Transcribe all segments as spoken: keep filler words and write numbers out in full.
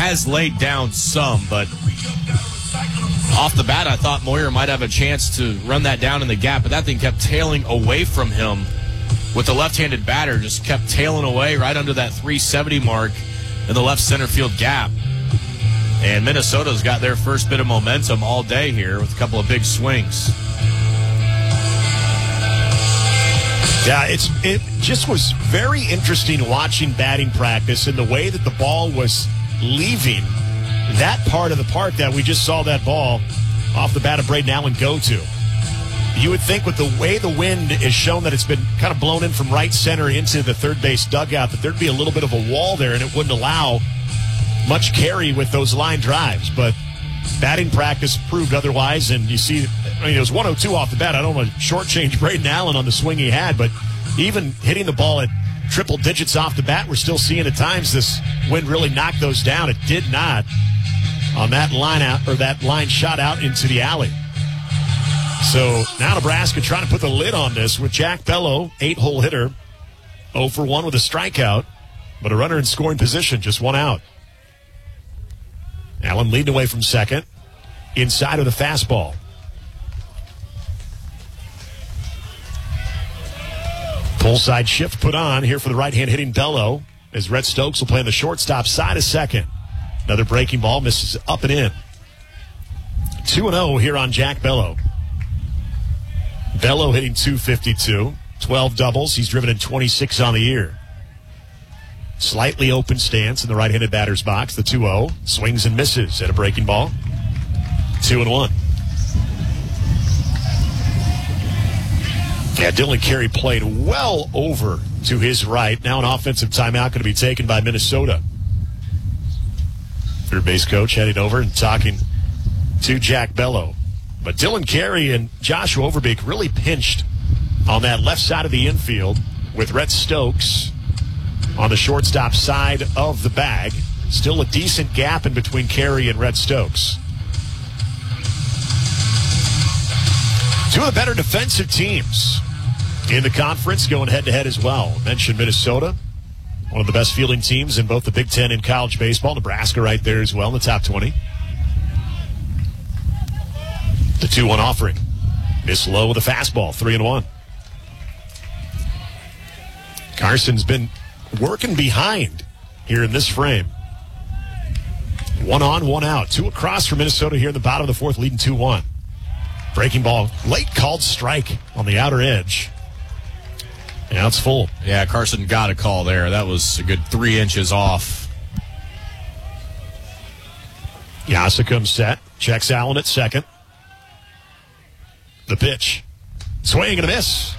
has laid down some, but off the bat, I thought Moyer might have a chance to run that down in the gap, but that thing kept tailing away from him with the left-handed batter, just kept tailing away right under that three seventy mark in the left center field gap. And Minnesota's got their first bit of momentum all day here with a couple of big swings. Yeah, it's it just was very interesting watching batting practice and the way that the ball was leaving that part of the park that we just saw that ball off the bat of Braden Allen go to. You would think with the way the wind is shown that it's been kind of blown in from right center into the third base dugout that there'd be a little bit of a wall there and it wouldn't allow much carry with those line drives. But batting practice proved otherwise, and you see, I mean, it was one oh two off the bat. I don't want to shortchange Braden Allen on the swing he had, but even hitting the ball at triple digits off the bat, we're still seeing at times this wind really knock those down. It did not on that line out, or that line shot out into the alley. So now Nebraska trying to put the lid on this with Jack Bello, eight-hole hitter, oh for one with a strikeout, but a runner in scoring position, just one out. Allen leading away from second, inside of the fastball. Pull side shift put on here for the right-hand hitting Bello as Rhett Stokes will play on the shortstop side of second. Another breaking ball misses up and in. two and oh here on Jack Bello. Bello hitting two fifty-two, twelve doubles. He's driven in twenty-six on the year. Slightly open stance in the right-handed batter's box. The two oh swings and misses at a breaking ball. two and one. Yeah, Dylan Carey played well over to his right. Now an offensive timeout going to be taken by Minnesota. Third base coach heading over and talking to Jack Bello. But Dylan Carey and Joshua Overbeek really pinched on that left side of the infield with Rhett Stokes on the shortstop side of the bag. Still a decent gap in between Carey and Rhett Stokes. Two of the better defensive teams in the conference going head-to-head as well. I mentioned Minnesota, one of the best fielding teams in both the Big Ten and college baseball. Nebraska right there as well in the top twenty. The two one offering. Miss low with a fastball, three and one. Carson's been working behind here in this frame. One on, one out. Two across for Minnesota here in the bottom of the fourth, leading two one. Breaking ball, late called strike on the outer edge. Now it's full. Yeah, Carson got a call there. That was a good three inches off. Yasa comes set. Checks Allen at second. The pitch. Swing and a miss.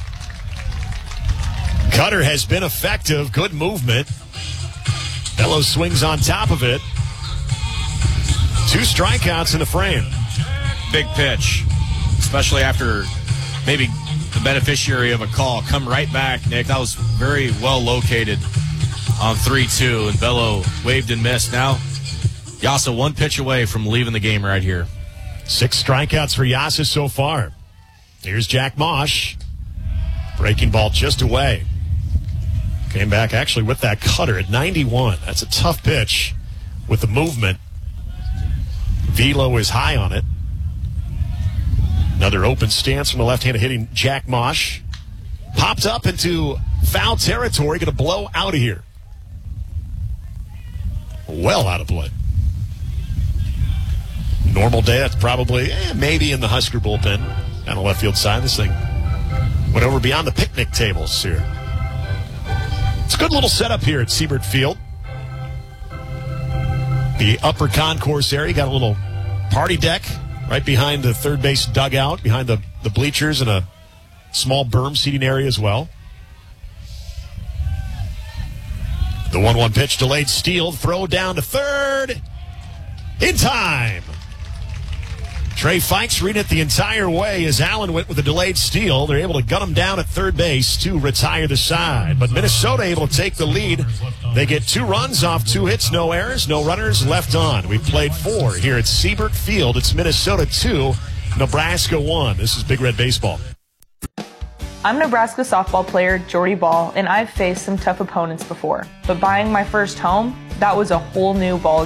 Cutter has been effective. Good movement. Bello swings on top of it. Two strikeouts in the frame. Big pitch, especially after maybe the beneficiary of a call. Come right back, Nick. That was very well located on three two, and Bello waved and missed. Now, Yasa one pitch away from leaving the game right here. Six strikeouts for Yasa so far. Here's Jack Mosh. Breaking ball just away. Came back actually with that cutter at ninety-one. That's a tough pitch with the movement. Velo is high on it. Another open stance from the left-handed hitting Jack Mosh. Popped up into foul territory. Going to blow out of here. Well out of play. Normal day, that's probably eh, maybe in the Husker bullpen on the left field side. This thing went over beyond the picnic tables here. It's a good little setup here at Siebert Field. The upper concourse area, got a little party deck right behind the third base dugout, behind the, the bleachers, and a small berm seating area as well. The one one pitch, delayed steal, throw down to third. In time. Trey Fikes reading it the entire way as Allen went with a delayed steal. They're able to gun him down at third base to retire the side. But Minnesota able to take the lead. They get two runs off two hits, no errors, no runners left on. We've played four here at Siebert Field. It's Minnesota two, Nebraska one. This is Big Red Baseball. I'm Nebraska softball player Jordy Ball, and I've faced some tough opponents before. But buying my first home, that was a whole new ball